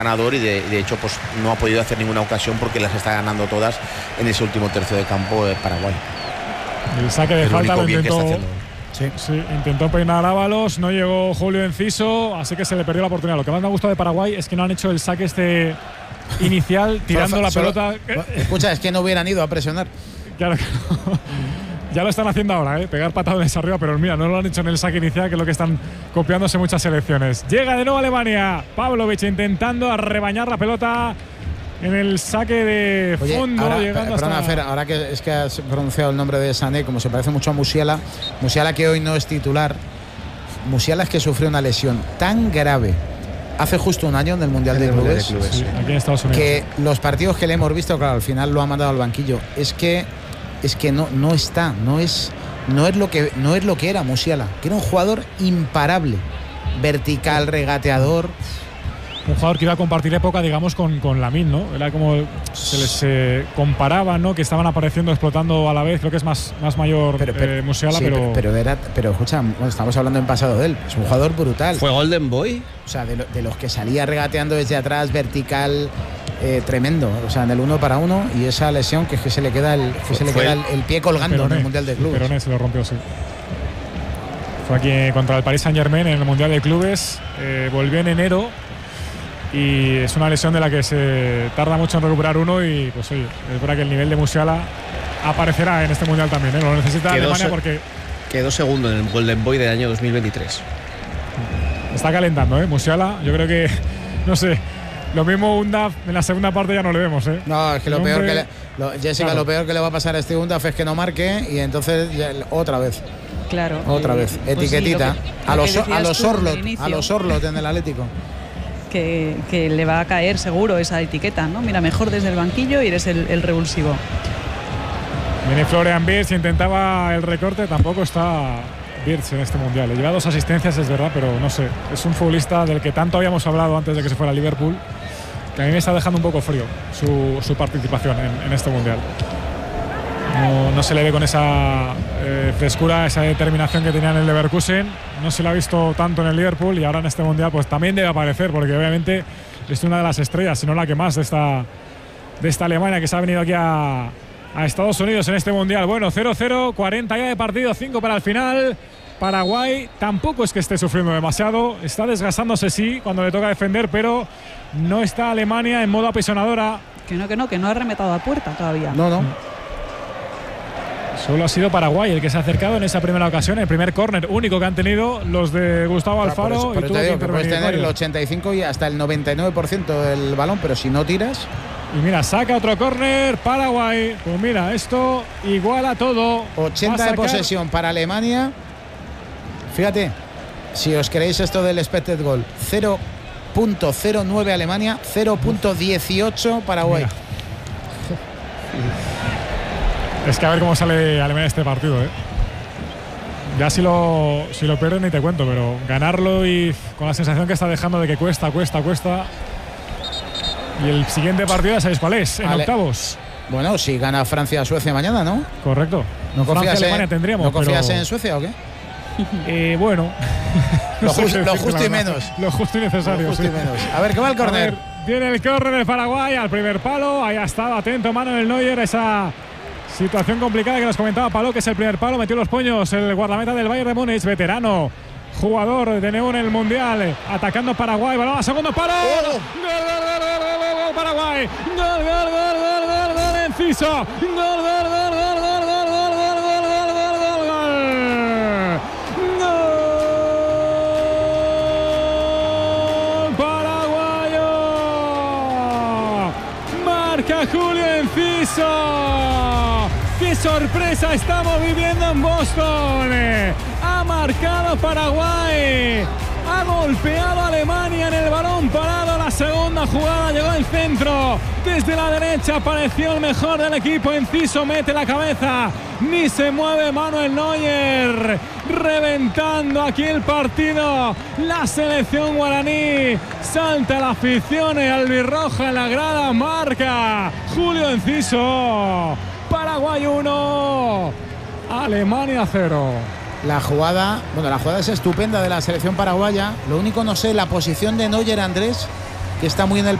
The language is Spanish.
ganador y de hecho pues no ha podido hacer ninguna ocasión porque las está ganando todas en ese último tercio de campo de Paraguay. El saque de falta lo intentó. Sí, intentó peinar a Ábalos, no llegó Julio Enciso, así que se le perdió la oportunidad. Lo que más me ha gustado de Paraguay es que no han hecho el saque inicial tirando la pelota. Escucha, es que no hubieran ido a presionar. Claro que no. Ya lo están haciendo ahora, pegar patadas arriba, pero mira, no lo han hecho en el saque inicial, que es lo que están copiándose muchas selecciones. Llega de nuevo Alemania. Pavlovic intentando arrebañar la pelota en el saque de fondo. Oye, perdona, Fer, ahora que es que has pronunciado el nombre de Sané, como se parece mucho a Musiala, que hoy no es titular. Musiala es que sufrió una lesión tan grave hace justo un año en el Mundial de Clubes, sí, aquí en Estados Unidos, que los partidos que le hemos visto, claro, al final lo ha mandado al banquillo. Es que no está, no es lo que era Musiala, que era un jugador imparable, vertical, regateador. Un jugador que iba a compartir época, digamos, con Lamine, ¿no? Era como se les comparaba, ¿no? Que estaban apareciendo, explotando a la vez. Creo que es más mayor Musiala, sí, pero escucha, estamos hablando en pasado de él. Es un jugador brutal. ¿Fue Golden Boy? O sea, de los que salía regateando desde atrás, vertical, tremendo. O sea, en el 1 para 1 y esa lesión que es que se le queda el pie colgando en el Mundial de Clubes. Peroné se lo rompió, sí. Fue aquí contra el Paris Saint-Germain en el Mundial de Clubes. Volvió en enero. Y es una lesión de la que se tarda mucho en recuperar uno y pues oye, es verdad que el nivel de Musiala aparecerá en este Mundial también, Lo necesita Alemania porque quedó segundo en el Golden Boy del año 2023. Está calentando, Musiala. Yo creo que, no sé, lo mismo Undaf en la segunda parte ya no le vemos, No, es que lo peor que le va a pasar a este Undaf es que no marque y entonces otra vez. Claro. Otra vez, etiquetita. Pues a los Orlot en el Atlético. Que le va a caer seguro esa etiqueta, ¿no? Mira, mejor desde el banquillo y eres el revulsivo. Viene Florian Wirtz, intentaba el recorte, tampoco está Wirtz en este Mundial. Le lleva 2 asistencias, es verdad, pero no sé, es un futbolista del que tanto habíamos hablado antes de que se fuera a Liverpool, que a mí me está dejando un poco frío su participación en este Mundial. No se le ve con esa frescura, esa determinación que tenía en el Leverkusen. No se le ha visto tanto en el Liverpool y ahora en este Mundial pues también debe aparecer, porque obviamente es una de las estrellas, si no la que más de esta Alemania que se ha venido aquí a Estados Unidos en este Mundial. Bueno, 0-0, 40 ya de partido, 5 para el final. Paraguay tampoco es que esté sufriendo demasiado, está desgastándose sí cuando le toca defender, pero no está Alemania en modo apisonadora. Que no ha rematado a puerta todavía. No. Solo ha sido Paraguay el que se ha acercado en esa primera ocasión, el primer córner único que han tenido los de Gustavo Alfaro. Por eso te digo que puedes tener el 85 y hasta el 99% del balón, pero si no tiras. Y mira, saca otro córner Paraguay. Pues mira, esto iguala todo. 80 de posesión para Alemania. Fíjate, si os creéis esto del expected goal, 0.09 Alemania, 0.18 Paraguay. Mira. Es que a ver cómo sale Alemania este partido, Ya si lo pierden ni te cuento, pero ganarlo y con la sensación que está dejando de que cuesta. Y el siguiente partido ya sabéis cuál es, en octavos. Bueno, si gana Francia-Suecia mañana, ¿no? Correcto. ¿No confías Francia-Alemania tendríamos. ¿No confías en Suecia o qué? Bueno. Lo justo y menos. Lo justo y necesario. Lo justo y menos. A ver, ¿qué va el córner? Viene el córner de Paraguay al primer palo. Ahí ha estado atento Manuel Neuer, esa situación complicada que nos comentaba Paló, que es el primer palo. Metió los puños el guardameta del Bayern de Múnich, veterano, jugador de nuevo en el Mundial, atacando Paraguay. Balón a segundo palo. Gol Paraguay. Gol Enciso. Gol paraguayo. Marca Julio Enciso. ¡Qué sorpresa estamos viviendo en Boston! Ha marcado Paraguay. Ha golpeado a Alemania en el balón parado. La segunda jugada llegó al centro. Desde la derecha apareció el mejor del equipo. Enciso mete la cabeza. Ni se mueve Manuel Neuer. Reventando aquí el partido. La selección guaraní. Salta la afición albirroja en la grada. Marca Julio Enciso. Paraguay 1, Alemania 0. La jugada es estupenda de la selección paraguaya. Lo único, no sé, la posición de Neuer, Andrés, que está muy en el